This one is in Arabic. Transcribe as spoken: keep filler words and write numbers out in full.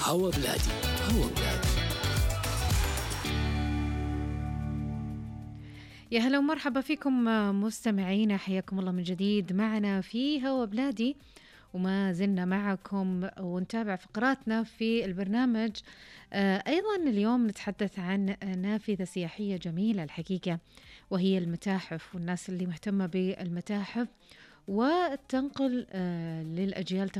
هوا بلادي. هوا بلادي. يا هلا ومرحبا فيكم مستمعينا، حياكم الله من جديد معنا في هوا بلادي، وما زلنا معكم ونتابع فقراتنا في البرنامج. آه، أيضا اليوم نتحدث عن نافذة سياحية جميلة الحقيقة، وهي المتاحف والناس اللي مهتمة بالمتاحف وتنقل آه، للأجيال